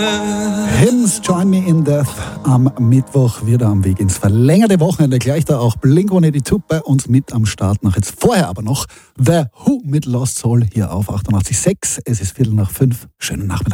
Hymns Join Me in Death am Mittwoch wieder am Weg ins verlängerte Wochenende. Gleich da auch Blink-182 bei uns mit am Start. Noch jetzt vorher aber noch The Who mit Lost Soul hier auf 88.6. Es ist 4:45. Schönen Nachmittag.